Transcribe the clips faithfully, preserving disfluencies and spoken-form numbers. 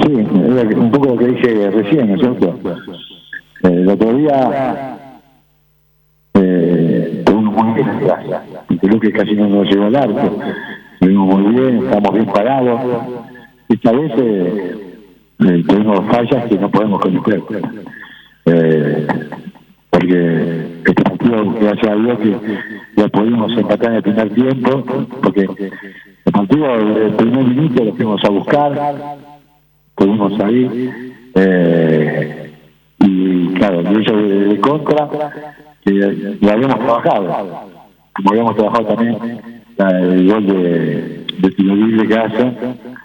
Sí, un poco lo que dije recién, ¿no es cierto? Eh, el otro día eh, tuvimos muy bien, creo que casi no nos llegó al arco, estuvimos muy bien, estamos bien parados. Esta vez eh, eh, tuvimos fallas que no podemos cometer, eh, porque este partido, gracias a Dios, que ya pudimos empatar en el primer tiempo, porque el partido, el primer minuto lo fuimos a buscar, estuvimos ahí, eh, y claro, y ellos de, de contra, que lo habíamos trabajado, como habíamos trabajado también la, el gol de, de tiro libre que hacen,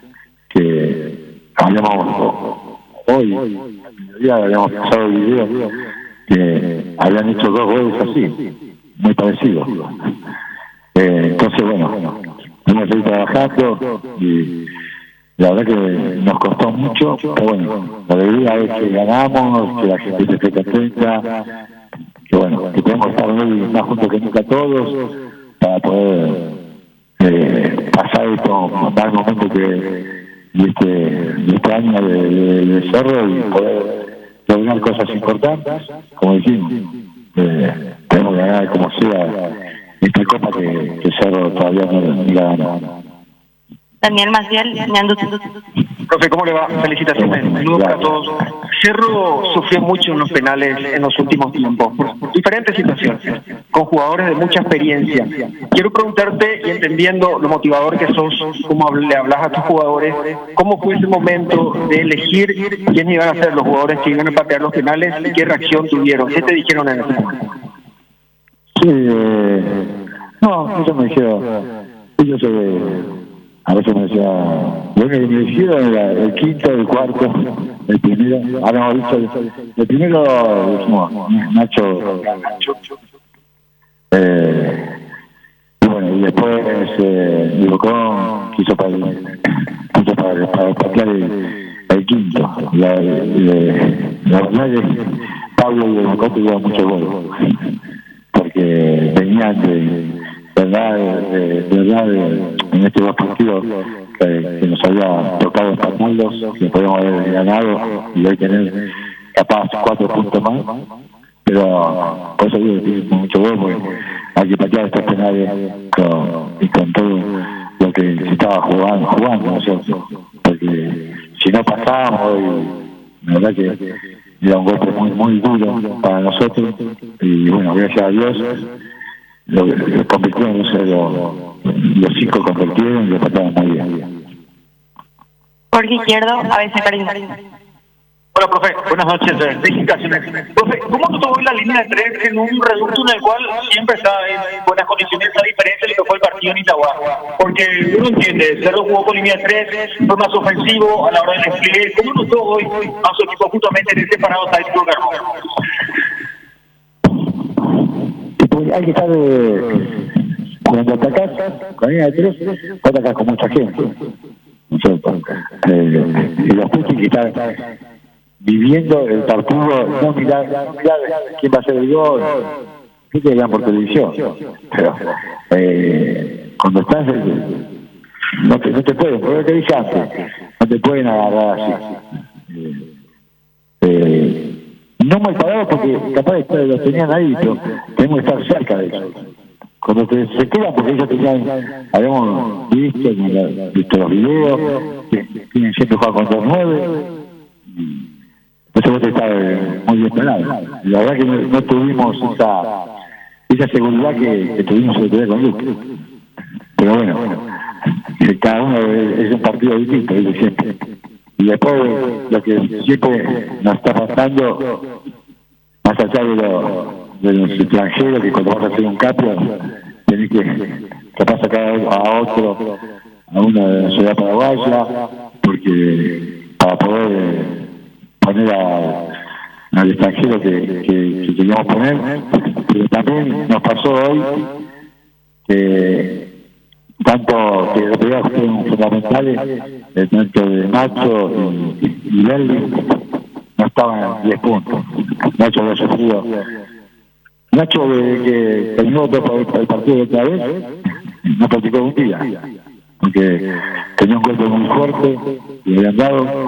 que habíamos, hoy, ya habíamos pasado el video, que habían hecho dos goles así, muy parecidos. Eh, entonces, bueno, hemos ido trabajando y la verdad que nos costó mucho, pero bueno, la alegría es que ganamos, que la gente se esté contenta, que bueno, que podemos estar hoy más juntos que nunca todos para poder eh, pasar estos mal momentos que de este, de este año de, de, de Cerro y poder lograr cosas importantes, como dijimos, eh, tenemos que ganar como sea esta copa que, que Cerro todavía no, no la ganó. Daniel Maciel, Ñandú. Profe, ¿cómo le va? Felicitaciones. Saludos para todos. Cerro sufrió mucho en los penales en los últimos tiempos, por diferentes situaciones, con jugadores de mucha experiencia. Quiero preguntarte, y entendiendo lo motivador que sos, cómo le hablas a tus jugadores, ¿cómo fue ese momento de elegir quiénes iban a ser los jugadores que iban a patear los penales y qué reacción tuvieron? ¿Qué te dijeron en ese momento? Sí, eh, no, ellos me dijeron, ellos se... A veces me decía, bueno, me dijeron el, el quinto, el cuarto, el primero, ahora hemos dicho, el, el primero dijimos, Nacho, Nacho. Eh, y bueno, y después eh, Libocón quiso para, quiso para, para patear el, el quinto. La, le, la verdad es que Pablo y Libocón tuvieron mucho gol, porque venían de... verdad, de, de verdad de, en estos dos partidos que, que nos había tocado empatarlos, que podíamos haber ganado y hoy tener capaz cuatro puntos más, pero por eso digo que tiene mucho gol, porque hay que patear estos penales con, y con todo lo que se estaba jugando, jugando nosotros, porque si no pasábamos hoy, la verdad que era un golpe muy, muy duro para nosotros y bueno, gracias a Dios Lo, lo convirtieron, o sea, lo, los cinco convirtieron y lo trataron muy bien. Jorge Izquierdo, A B C Carina. Hola, profe. Buenas noches. Eh, felicitaciones. Profe, ¿cómo no tuvo la línea de tres en un reducto en el cual siempre está en buenas condiciones, a diferencia de lo que fue el partido en Itagua? Porque uno entiende, Cerro jugó con línea de tres, fue más ofensivo a la hora del despliegue. ¿Cómo no tuvo hoy a su equipo justamente en este parado táctico que armó? Hay que estar, eh, cuando atacás con línea de tres, atacás con mucha gente, ¿no es cierto? Eh, y después hay que estar viviendo el partido, no mirar, no mirar quién va a hacer el gol, sí que vean por televisión, pero eh, cuando estás, eh, no te, no te pueden, por lo que dije antes, no te pueden agarrar así. Eh, eh, No mal parados porque capaz de los tenían ahí, pero tenemos que estar cerca de ellos. Cuando te, se quedan porque ellos tenían, habíamos visto, visto los videos, que tienen siempre jugado con dos nueve, entonces vos te estás muy bien parado. La verdad que no, no tuvimos esa esa seguridad que, que tuvimos el otro día con Luke. Pero bueno, cada uno es, es un partido distinto, dice siempre. Y después lo que siempre nos está pasando, más allá de, lo, de los extranjeros, que cuando vas a hacer un cambio, tenés que capaz sacar a otro, a una de la ciudad paraguaya, porque para poder poner a, al extranjero que, que, que queríamos poner, pero también nos pasó hoy que tanto que los primeros fueron fundamentales, el tanto de Nacho y, y, y Berli, no estaban en diez puntos. Nacho había sufrido. Nacho, desde que terminó el partido de otra vez, no practicó un día, porque tenía un golpe muy fuerte y le habían dado.